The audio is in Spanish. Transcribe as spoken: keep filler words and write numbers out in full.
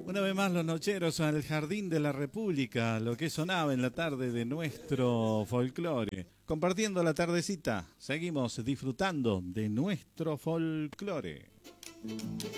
Una vez más los nocheros al Jardín de la República, lo que sonaba en la tarde de nuestro folclore. Compartiendo la tardecita, seguimos disfrutando de nuestro folclore.